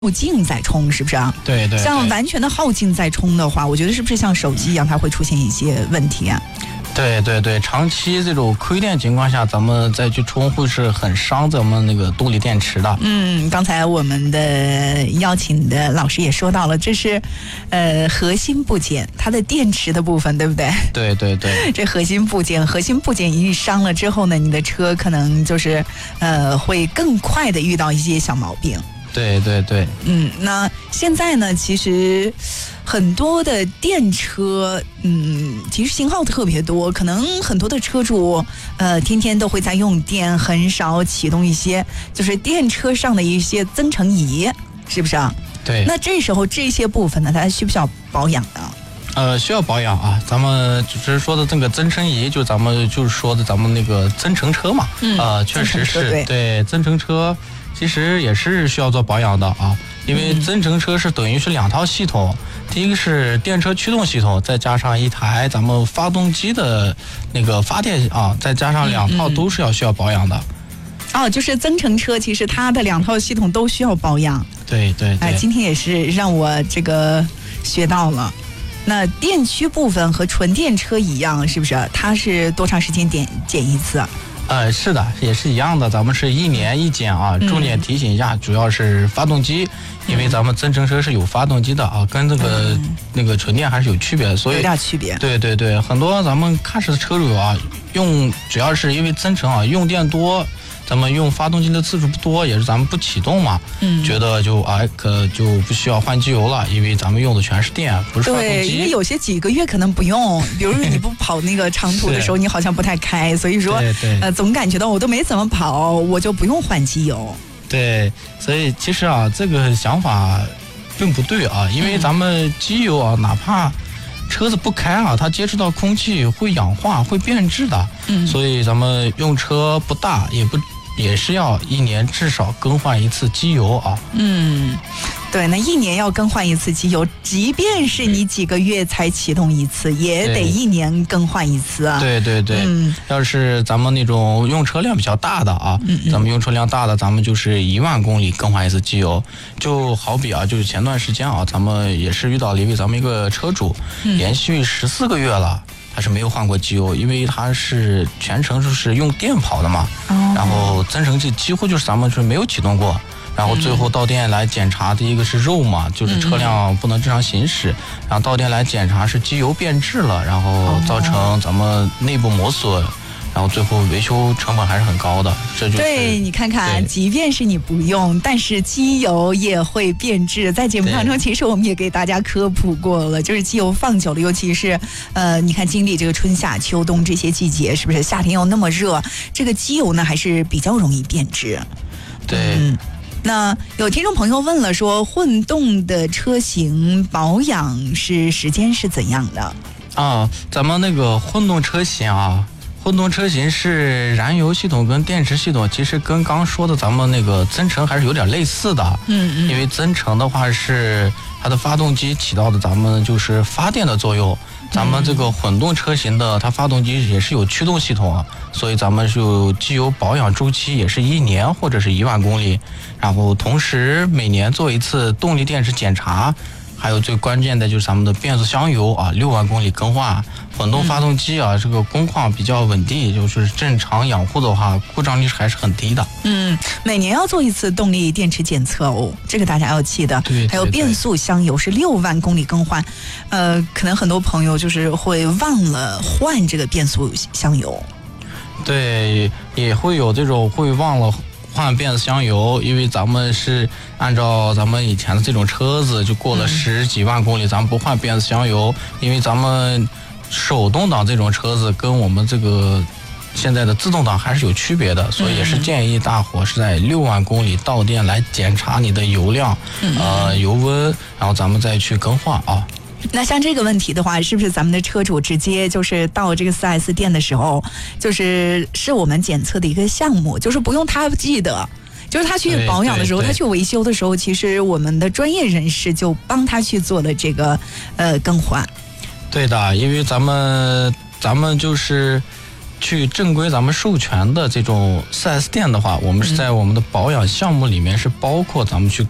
耗尽再充，是不是啊？ 对对。 像完全的耗尽再充的话，我觉得是不是像手机一样，它会出现一些问题啊？ 对对对，长期这种亏电情况下，咱们再去充会是很伤咱们那个动力电池的。 刚才我们的邀请的老师也说到了，这是核心部件，它的电池的部分，对不对？ 对对对， 这核心部件一伤了之后呢，你的车可能就是会更快的遇到一些小毛病。 对对对， 那现在呢，其实很多的电车，其实型号特别多，可能很多的车主，天天都会在用电，很少启动一些就是电车上的一些增程仪，是不是啊？ 对。 那这时候这些部分呢，它需不需要保养呢？ 需要保养啊。咱们就是说的这个增程仪，就咱们就是说的咱们那个增程车嘛，确实是对增程车。其实也是需要做保养的啊，因为增程车是等于是两套系统，第一个是电车驱动系统，再加上一台咱们发动机的那个发电啊，再加上两套都是需要保养的。 就是增程车其实它的两套系统都需要保养。 对对对。 今天也是让我这个学到了。那电驱部分和纯电车一样，是不是？它是多长时间检一次？ 是的，也是一样的，咱们是1年1检啊。重点提醒一下，主要是发动机，因为咱们增程车是有发动机的啊，跟这个那个纯电还是有区别的，所以有点区别。 对对对，很多咱们喀什的车主啊，主要是因为增程啊用电多，咱们用发动机的次数不多，也是咱们不启动嘛，觉得就不需要换机油了，因为咱们用的全是电，不是发动机。 对，因为有些几个月可能不用，比如说你不跑那个长途的时候，你好像不太开，所以说总感觉到我都没怎么跑，我就不用换机油。 对，所以其实啊，这个想法并不对啊，因为咱们机油啊，哪怕车子不开啊，它接触到空气会氧化，会变质的。所以咱们用车不大，也是要1年至少更换一次机油啊。 对，那1年要更换一次机油，即便是你几个月才启动一次，也得1年更换一次啊。 对对对，要是咱们那种用车量比较大的啊，咱们用车量大的，咱们就是1万公里更换一次机油。就好比啊，就是前段时间啊，咱们也是遇到了咱们一个车主，连续14个月了。他是没有换过机油，因为他是全程就是用电跑的嘛，然后增程器几乎就是咱们是没有启动过，然后最后到店来检查，第一个是肉嘛，就是车辆不能正常行驶，然后到店来检查是机油变质了，然后造成咱们内部磨损，然后最后维修成本还是很高的。这就是对，你看看，即便是你不用，但是机油也会变质。在节目当中，其实我们也给大家科普过了，就是机油放久了，尤其是你看经历这个春夏秋冬这些季节，是不是夏天又那么热，这个机油呢还是比较容易变质。 对。 那有听众朋友问了，说混动的车型保养时间是怎样的？ 咱们那个混动车型啊。混动车型是燃油系统跟电池系统，其实跟刚说的咱们那个增程还是有点类似的。因为增程的话是它的发动机起到的咱们就是发电的作用，咱们这个混动车型的它发动机也是有驱动系统，所以咱们就机油保养周期也是1年或者是1万公里，然后同时每年做一次动力电池检查。还有最关键的就是咱们的变速箱油啊，6万公里更换。混动发动机啊，这个工况比较稳定，就是正常养护的话，故障率还是很低的。 每年要做一次动力电池检测这个大家要记得。 对。 还有变速箱油是6万公里更换，可能很多朋友就是会忘了换这个变速箱油。 对，也会有这种会忘了换变速箱油，因为咱们是按照咱们以前的这种车子，就过了10几万公里，咱们不换变速箱油，因为咱们手动挡这种车子跟我们这个现在的自动挡还是有区别的，所以也是建议大伙是在6万公里到店来检查你的油量、油温，然后咱们再去更换啊。 那像这个问题的话，是不是咱们的车主直接就是到这个4S 店的时候，是我们检测的一个项目，就是不用他记得，就是他去保养的时候，他去维修的时候，其实我们的专业人士就帮他去做了这个更换。 对的，因为咱们就是去正规咱们授权的这种4S 店的话，我们是在我们的保养项目里面是包括咱们去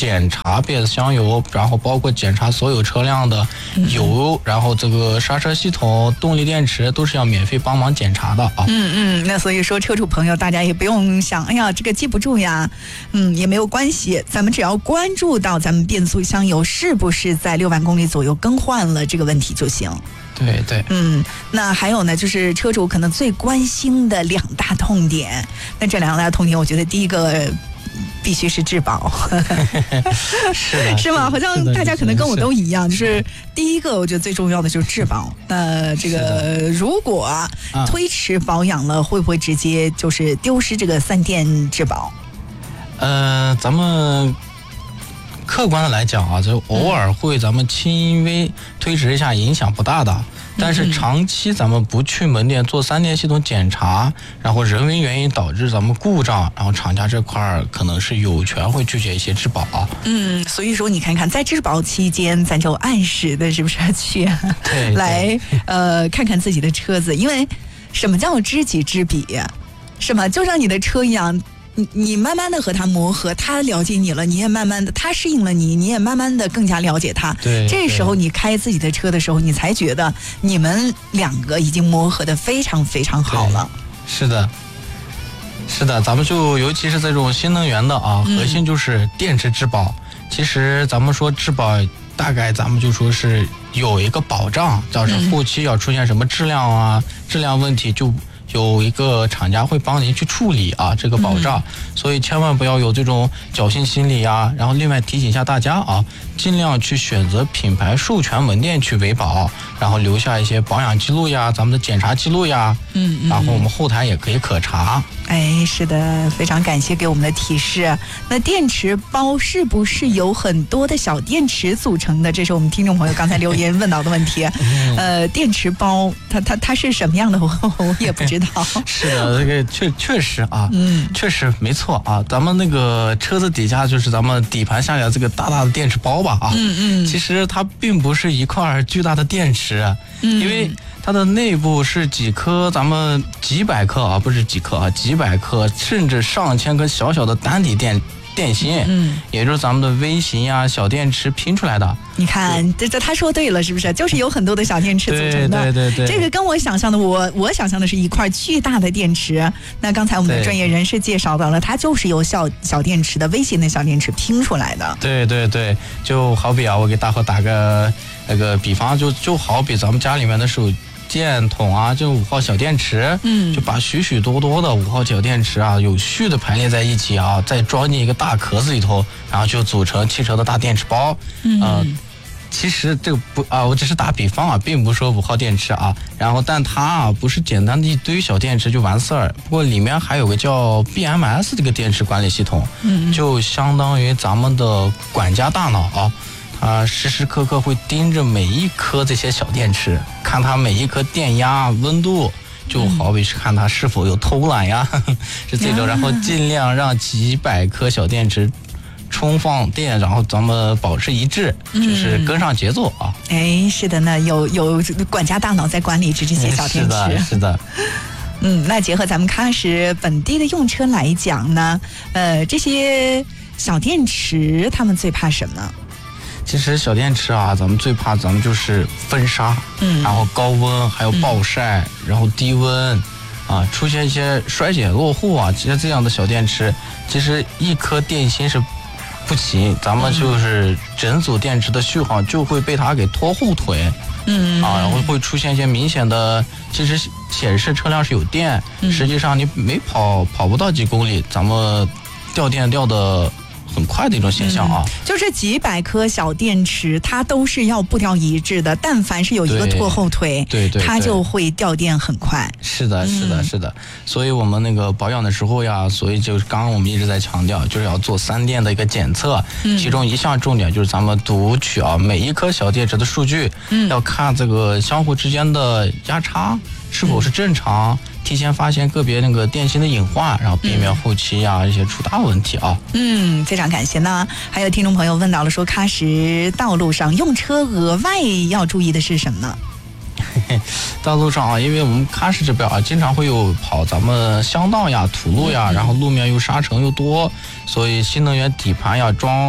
检查变速箱油，然后包括检查所有车辆的油，然后这个刹车系统、动力电池都是要免费帮忙检查的啊。 那所以说车主朋友大家也不用想，哎呀这个记不住呀，也没有关系，咱们只要关注到咱们变速箱油是不是在6万公里左右更换了这个问题就行。 对对， 那还有呢，就是车主可能最关心的2大痛点。那这2大痛点，我觉得第一个必须是质保， 是的， 是吗？好像大家可能跟我都一样，就是第一个，我觉得最重要的就是质保。这个如果推迟保养了，会不会直接就是丢失这个3电质保？ 咱们客观的来讲啊，就偶尔会咱们轻微推迟一下，影响不大的。但是长期咱们不去门店做3电系统检查，然后人为原因导致咱们故障，然后厂家这块可能是有权会拒绝一些质保。 所以说你看看，在质保期间，咱就按时的是不是去来看看自己的车子，因为什么叫知己知彼，是吗？就像你的车一样。你慢慢的和他磨合，他了解你了，你也慢慢的他适应了你，你也慢慢的更加了解他。 对， 这时候你开自己的车的时候，你才觉得你们2个已经磨合的非常非常好了。 是的，是的，咱们就尤其是这种新能源的核心就是电池质保。其实咱们说质保，大概咱们就说是有一个保障，要是后期要出现什么质量问题就。有一个厂家会帮您去处理这个保障，所以千万不要有这种侥幸心理呀。然后另外提醒一下大家尽量去选择品牌授权门店去维保，然后留下一些保养记录呀、咱们的检查记录呀，然后我们后台也可以可查。 是的，非常感谢给我们的提示。那电池包是不是有很多的小电池组成的？这是我们听众朋友刚才留言问到的问题。电池包它是什么样的？我也不知道。 是的，这个确实确实没错咱们那个车子底下就是咱们底盘下面这个大大的电池包吧其实它并不是一块巨大的电池，因为它的内部是几颗咱们几百克不是几克几百克甚至上千颗小小的单体电芯，也就是咱们的微型小电池拼出来的。 你看，这他说对了，是不是？就是有很多的小电池组成的。 对， 这个跟我想象的，我想象的是一块巨大的电池。那刚才我们的专业人士介绍到了，它就是由小电池的微型的小电池拼出来的。 对，就好比我给大伙打个那个比方，就好比咱们家里面的手电筒就5号小电池，就把许许多多的5号小电池有序的排列在一起再装进一个大壳子里头，然后就组成汽车的大电池包。其实这个不我只是打比方并不是说5号电池然后但它不是简单的一堆小电池就完事儿，不过里面还有个叫 BMS 这个电池管理系统，就相当于咱们的管家大脑时时刻刻会盯着每一颗这些小电池，看它每一颗电压、温度，就好比是看它是否有偷懒是这种，然后尽量让几百颗小电池充放电，然后咱们保持一致，就是跟上节奏是的呢，有管家大脑在管理这些小电池。 是的。 那结合咱们喀什本地的用车来讲呢，这些小电池他们最怕什么呢？ 其实小电池咱们最怕咱们就是风沙，然后高温，还有暴晒，然后低温出现一些衰减落户其实这样的小电池，其实一颗电芯是不行，咱们就是整组电池的续航就会被它给拖后腿，然后会出现一些明显的，其实显示车辆是有电，实际上你没跑不到几公里，咱们掉电掉的很快的一种现象就是几百颗小电池，它都是要步调一致的，但凡是有一个拖后腿， 对， 它就会掉电很快。 是的，所以我们那个保养的时候所以就是刚刚我们一直在强调，就是要做3电的一个检测，其中一项重点就是咱们读取每一颗小电池的数据，要看这个相互之间的压差是否是正常，提前发现个别那个电芯的隐患，然后避免后期一些出大问题非常感谢呢。还有听众朋友问到了说，喀什道路上用车额外要注意的是什么呢？ 道路上因为我们喀什这边经常会有跑咱们乡道土路然后路面又沙尘又多，所以新能源底盘装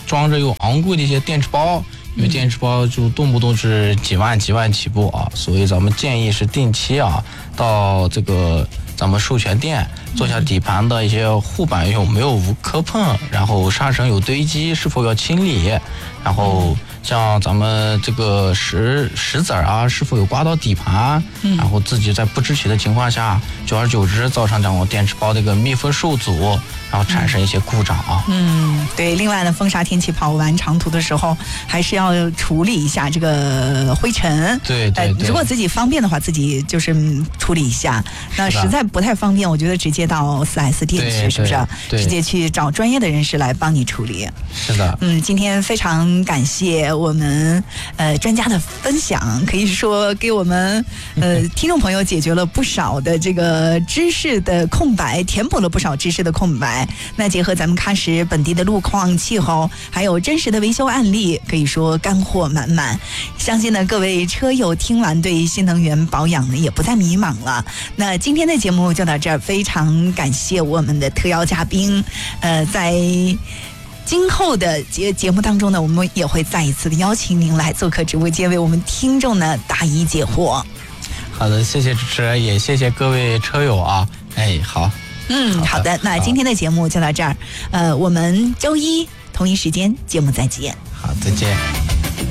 装着又昂贵的一些电池包，因为电池包就动不动是几万起步啊，所以咱们建议是定期啊到这个咱们授权店做下底盘的一些护板有没有无磕碰，然后刹绳有堆积是否要清理，然后像咱们这个石子啊是否有刮到底盘，然后自己在不知情的情况下，久而久之造成讲电池包这个密封受阻，然后产生一些故障啊。 对。另外呢，风沙天气跑完长途的时候，还是要处理一下这个灰尘。 对。 如果自己方便的话，自己就是处理一下。那实在不太方便，我觉得直接到4S 店去，是不是？直接去找专业的人士来帮你处理。 是的。 今天非常感谢我们专家的分享，可以说给我们听众朋友解决了不少的这个知识的空白，填补了不少知识的空白。那结合咱们喀什本地的路况、气候，还有真实的维修案例，可以说干货满满。相信呢，各位车友听完对新能源保养呢也不再迷茫了。那今天的节目就到这儿，非常感谢我们的特邀嘉宾，在今后的节目当中呢，我们也会再一次的邀请您来做客直播间，为我们听众呢答疑解惑。 好的，谢谢主持人，也谢谢各位车友啊。好。 好的，那今天的节目就到这儿，我们周一同一时间节目再见。 好，再见。